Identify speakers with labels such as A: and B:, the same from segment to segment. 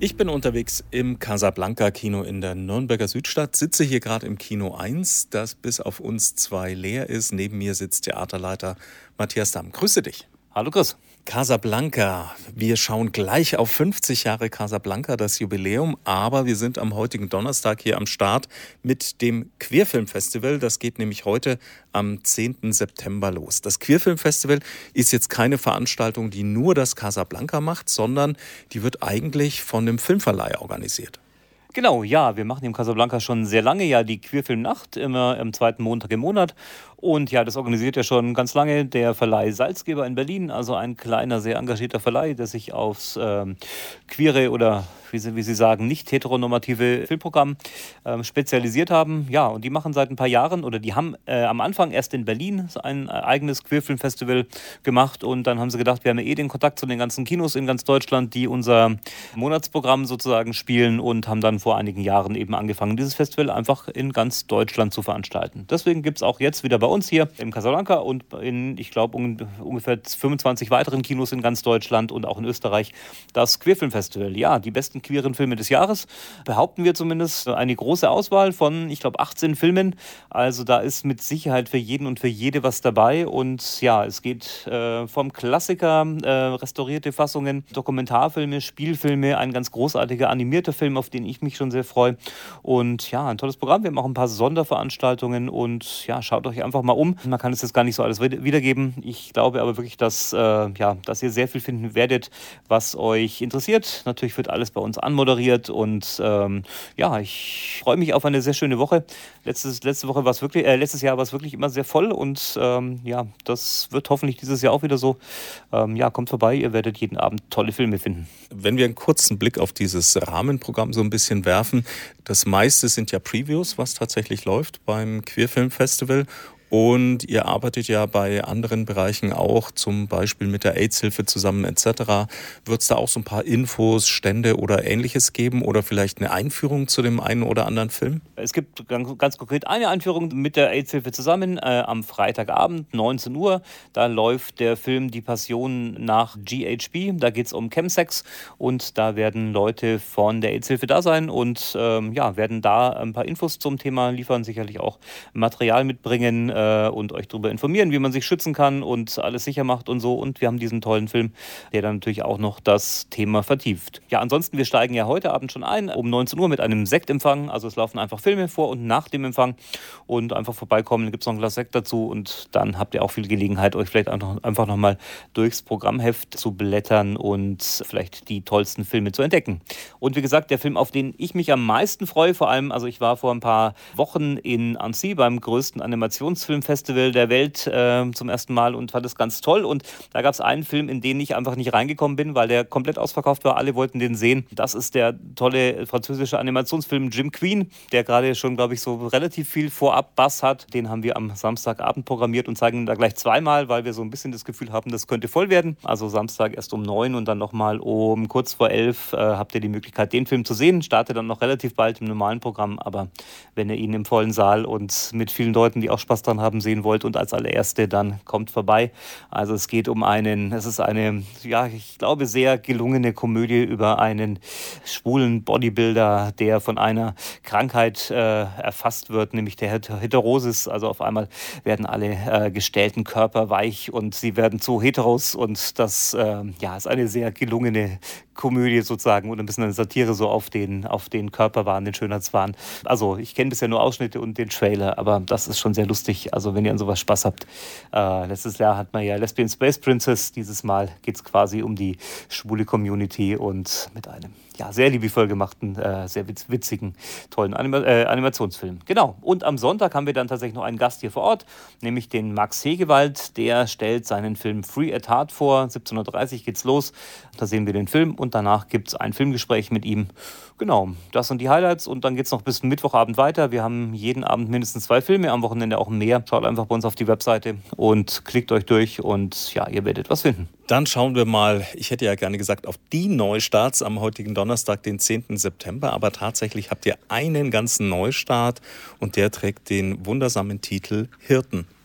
A: Ich bin unterwegs im Casablanca-Kino in der Nürnberger Südstadt, sitze hier gerade im Kino 1, das bis auf uns zwei leer ist. Neben mir sitzt Theaterleiter Matthias Damm. Grüße dich.
B: Hallo Chris.
A: Casablanca. Wir schauen gleich auf 50 Jahre Casablanca, das Jubiläum, aber wir sind am heutigen Donnerstag hier am Start mit dem Queerfilmfestival. Das geht nämlich heute am 10. September los. Das Queerfilmfestival ist jetzt keine Veranstaltung, die nur das Casablanca macht, sondern die wird eigentlich von dem Filmverleih organisiert.
B: Genau, ja, wir machen im Casablanca schon sehr lange ja die Queerfilmnacht, immer am zweiten Montag im Monat. Und ja, das organisiert ja schon ganz lange der Verleih Salzgeber in Berlin, also ein kleiner, sehr engagierter Verleih, der sich aufs queere oder, wie Sie sagen, nicht heteronormative Filmprogramm spezialisiert haben. Ja, und die machen seit ein paar Jahren, oder die haben am Anfang erst in Berlin ein eigenes Queerfilmfestival gemacht und dann haben sie gedacht, wir haben ja eh den Kontakt zu den ganzen Kinos in ganz Deutschland, die unser Monatsprogramm sozusagen spielen und haben dann vor einigen Jahren eben angefangen, dieses Festival einfach in ganz Deutschland zu veranstalten. Deswegen gibt es auch jetzt wieder bei uns hier im Casablanca und in, ich glaube, ungefähr 25 weiteren Kinos in ganz Deutschland und auch in Österreich das Queerfilmfestival. Ja, die besten queeren Filme des Jahres, behaupten wir zumindest. Eine große Auswahl von, ich glaube, 18 Filmen. Also da ist mit Sicherheit für jeden und für jede was dabei. Und ja, es geht vom Klassiker, restaurierte Fassungen, Dokumentarfilme, Spielfilme, ein ganz großartiger animierter Film, auf den ich mich schon sehr freue. Und ja, ein tolles Programm. Wir haben auch ein paar Sonderveranstaltungen und ja, schaut euch einfach mal um. Man kann es jetzt gar nicht so alles wiedergeben. Ich glaube aber wirklich, dass ihr sehr viel finden werdet, was euch interessiert. Natürlich wird alles bei uns anmoderiert und ich freue mich auf eine sehr schöne Woche. Letztes Jahr war es wirklich immer sehr voll und das wird hoffentlich dieses Jahr auch wieder so. Kommt vorbei, ihr werdet jeden Abend tolle Filme finden.
A: Wenn wir einen kurzen Blick auf dieses Rahmenprogramm so ein bisschen werfen, das meiste sind ja Previews, was tatsächlich läuft beim Queerfilmfestival. Und ihr arbeitet ja bei anderen Bereichen auch, zum Beispiel mit der AIDS-Hilfe zusammen etc. Wird es da auch so ein paar Infos, Stände oder Ähnliches geben oder vielleicht eine Einführung zu dem einen oder anderen Film?
B: Es gibt ganz konkret eine Einführung mit der AIDS-Hilfe zusammen am Freitagabend, 19 Uhr. Da läuft der Film Die Passion nach GHB. Da geht es um Chemsex und da werden Leute von der AIDS-Hilfe da sein und werden da ein paar Infos zum Thema liefern, sicherlich auch Material mitbringen, und euch darüber informieren, wie man sich schützen kann und alles sicher macht und so. Und wir haben diesen tollen Film, der dann natürlich auch noch das Thema vertieft. Ja, ansonsten, wir steigen ja heute Abend schon ein, um 19 Uhr mit einem Sektempfang. Also es laufen einfach Filme vor und nach dem Empfang und einfach vorbeikommen, dann gibt es noch ein Glas Sekt dazu und dann habt ihr auch viel Gelegenheit, euch vielleicht einfach nochmal durchs Programmheft zu blättern und vielleicht die tollsten Filme zu entdecken. Und wie gesagt, der Film, auf den ich mich am meisten freue, vor allem, also ich war vor ein paar Wochen in Annecy beim größten Animationsfilmfestival der Welt zum ersten Mal und fand das ganz toll. Und da gab es einen Film, in den ich einfach nicht reingekommen bin, weil der komplett ausverkauft war. Alle wollten den sehen. Das ist der tolle französische Animationsfilm Jim Queen, der gerade schon, glaube ich, so relativ viel Vorab-Bass hat. Den haben wir am Samstagabend programmiert und zeigen ihn da gleich zweimal, weil wir so ein bisschen das Gefühl haben, das könnte voll werden. Also Samstag erst um 9 und dann nochmal um kurz vor 11 habt ihr die Möglichkeit, den Film zu sehen. Startet dann noch relativ bald im normalen Programm, aber wenn ihr ihn im vollen Saal und mit vielen Leuten, die auch Spaß dran haben, sehen wollt und als allererste, dann kommt vorbei. Also es geht es ist eine, ja, ich glaube, sehr gelungene Komödie über einen schwulen Bodybuilder, der von einer Krankheit erfasst wird, nämlich der Heterosis. Also auf einmal werden alle gestellten Körper weich und sie werden zu Heteros und das ist eine sehr gelungene Komödie sozusagen und ein bisschen eine Satire so auf den Körperwahn, den Schönheitswahn. Also ich kenne bisher nur Ausschnitte und den Trailer, aber das ist schon sehr lustig. Also wenn ihr an sowas Spaß habt. Letztes Jahr hat man ja Lesbian Space Princess. Dieses Mal geht es quasi um die schwule Community und mit einem sehr liebevoll gemachten, sehr witzigen, tollen Animationsfilm. Genau. Und am Sonntag haben wir dann tatsächlich noch einen Gast hier vor Ort, nämlich den Max Hegewald. Der stellt seinen Film Free at Heart vor. 17:30 Uhr geht's los. Da sehen wir den Film und danach gibt es ein Filmgespräch mit ihm. Genau, das sind die Highlights und dann geht es noch bis Mittwochabend weiter. Wir haben jeden Abend mindestens 2 Filme, am Wochenende auch mehr. Schaut einfach bei uns auf die Webseite und klickt euch durch und ja, ihr werdet was finden.
A: Dann schauen wir mal, ich hätte ja gerne gesagt, auf die Neustarts am heutigen Donnerstag, den 10. September. Aber tatsächlich habt ihr einen ganzen Neustart und der trägt den wundersamen Titel Hirten.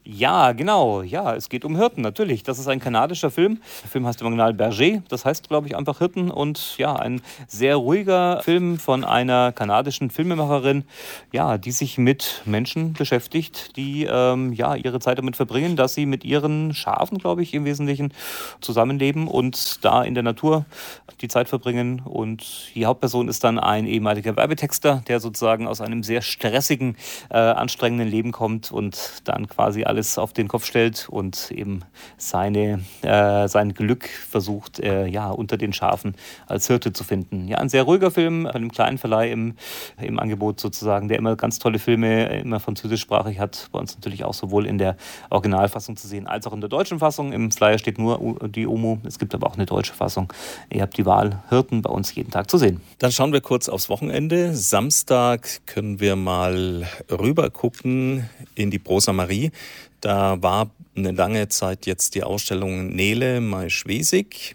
B: Ja, genau. Ja, es geht um Hirten, natürlich. Das ist ein kanadischer Film. Der Film heißt Original Berger. Das heißt, glaube ich, einfach Hirten. Und ja, ein sehr ruhiger Film von einer kanadischen Filmemacherin, ja, die sich mit Menschen beschäftigt, die ja, ihre Zeit damit verbringen, dass sie mit ihren Schafen, glaube ich, im Wesentlichen zusammenleben und da in der Natur die Zeit verbringen. Und die Hauptperson ist dann ein ehemaliger Werbetexter, der sozusagen aus einem sehr stressigen, anstrengenden Leben kommt und dann quasi alles auf den Kopf stellt und eben sein Glück versucht, ja, unter den Schafen als Hirte zu finden. Ja, ein sehr ruhiger Film von einem kleinen Verleih im Angebot sozusagen, der immer ganz tolle Filme, immer französischsprachig hat. Bei uns natürlich auch sowohl in der Originalfassung zu sehen, als auch in der deutschen Fassung. Im Flyer steht nur die OMO. Es gibt aber auch eine deutsche Fassung. Ihr habt die Wahl, Hirten bei uns jeden Tag zu sehen.
A: Dann schauen wir kurz aufs Wochenende. Samstag können wir mal rüber gucken in die Prosa Marie. Da war eine lange Zeit jetzt die Ausstellung Nele Maischwesig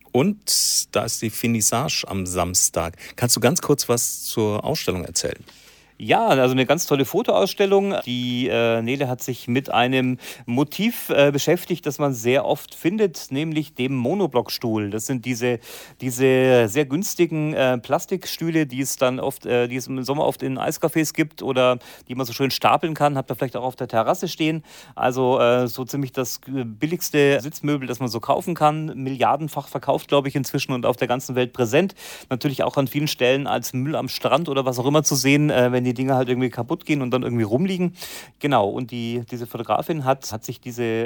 A: und da ist die Finissage am Samstag. Kannst du ganz kurz was zur Ausstellung erzählen?
B: Ja, also eine ganz tolle Fotoausstellung. Die Nele hat sich mit einem Motiv beschäftigt, das man sehr oft findet, nämlich dem Monoblockstuhl. Das sind diese sehr günstigen Plastikstühle, die es im Sommer oft in Eiscafés gibt oder die man so schön stapeln kann. Habt ihr vielleicht auch auf der Terrasse stehen. Also so ziemlich das billigste Sitzmöbel, das man so kaufen kann. Milliardenfach verkauft, glaube ich, inzwischen und auf der ganzen Welt präsent. Natürlich auch an vielen Stellen als Müll am Strand oder was auch immer zu sehen, wenn die Dinge halt irgendwie kaputt gehen und dann irgendwie rumliegen. Genau, und diese Fotografin hat sich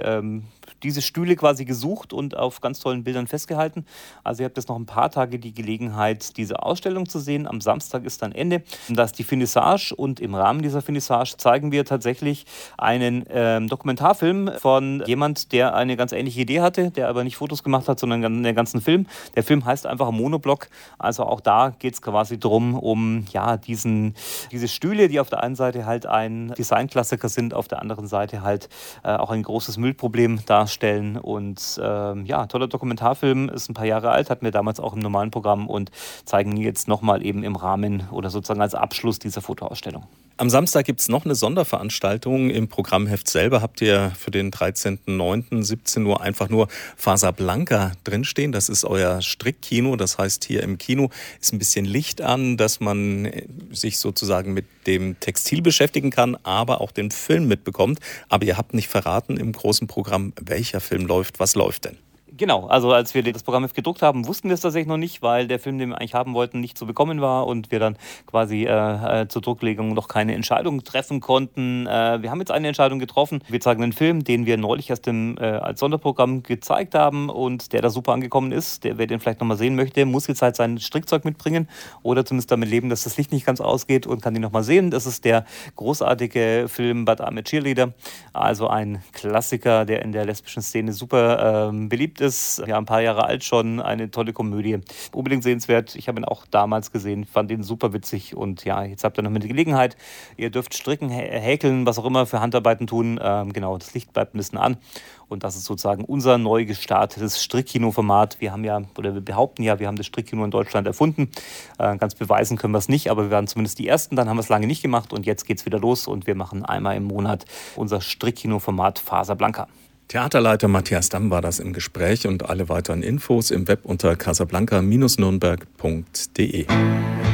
B: diese Stühle quasi gesucht und auf ganz tollen Bildern festgehalten. Also ihr habt jetzt noch ein paar Tage die Gelegenheit, diese Ausstellung zu sehen. Am Samstag ist dann Ende. Das ist die Finissage und im Rahmen dieser Finissage zeigen wir tatsächlich einen Dokumentarfilm von jemand, der eine ganz ähnliche Idee hatte, der aber nicht Fotos gemacht hat, sondern einen ganzen Film. Der Film heißt einfach Monoblock. Also auch da geht es quasi darum, um ja, diese Stühle, die auf der einen Seite halt ein Designklassiker sind, auf der anderen Seite halt auch ein großes Müllproblem darstellen. Und ja, toller Dokumentarfilm, ist ein paar Jahre alt, hatten wir damals auch im normalen Programm und zeigen jetzt nochmal eben im Rahmen oder sozusagen als Abschluss dieser Fotoausstellung.
A: Am Samstag gibt es noch eine Sonderveranstaltung. Im Programmheft selber habt ihr für den 13.09. 17 Uhr einfach nur Casablanca drinstehen. Das ist euer Strickkino. Das heißt, hier im Kino ist ein bisschen Licht an, dass man sich sozusagen mit dem Textil beschäftigen kann, aber auch den Film mitbekommt. Aber ihr habt nicht verraten im großen Programm, welcher Film läuft. Was läuft denn?
B: Genau, also als wir das Programm gedruckt haben, wussten wir es tatsächlich noch nicht, weil der Film, den wir eigentlich haben wollten, nicht zu bekommen war und wir dann quasi zur Drucklegung noch keine Entscheidung treffen konnten. Wir haben jetzt eine Entscheidung getroffen. Wir zeigen einen Film, den wir neulich erst als Sonderprogramm gezeigt haben und der da super angekommen ist. Wer den vielleicht nochmal sehen möchte, muss jetzt halt sein Strickzeug mitbringen oder zumindest damit leben, dass das Licht nicht ganz ausgeht und kann den nochmal sehen. Das ist der großartige Film But I'm a Cheerleader, also ein Klassiker, der in der lesbischen Szene super beliebt ist. Ja, ein paar Jahre alt schon, eine tolle Komödie. Unbedingt sehenswert. Ich habe ihn auch damals gesehen, fand ihn super witzig und ja, jetzt habt ihr noch mal die Gelegenheit. Ihr dürft stricken, häkeln, was auch immer für Handarbeiten tun. Genau, das Licht bleibt ein bisschen an und das ist sozusagen unser neu gestartetes Strickkino-Format. Wir behaupten ja, wir haben das Strickkino in Deutschland erfunden. Ganz beweisen können wir es nicht, aber wir waren zumindest die Ersten, dann haben wir es lange nicht gemacht und jetzt geht es wieder los und wir machen einmal im Monat unser Strickkino-Format Casablanca.
A: Theaterleiter Matthias Damm war das im Gespräch und alle weiteren Infos im Web unter casablanca-nürnberg.de.